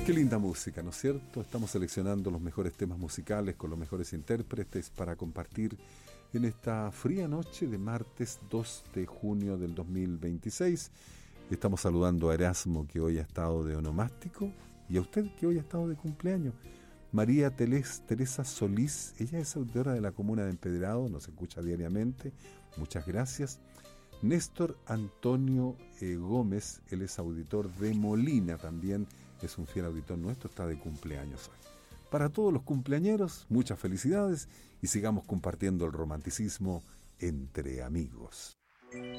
Qué linda música, ¿no es cierto? Estamos seleccionando los mejores temas musicales con los mejores intérpretes para compartir en esta fría noche de martes 2 de junio del 2026. Estamos saludando a Erasmo, que hoy ha estado de onomástico, y a usted, que hoy ha estado de cumpleaños. María Teresa Solís, ella es auditora de la comuna de Empedrado, nos escucha diariamente, muchas gracias. Néstor Antonio Gómez, él es auditor de Molina también, es un fiel auditor nuestro, está de cumpleaños hoy. Para todos los cumpleañeros, muchas felicidades y sigamos compartiendo el romanticismo entre amigos.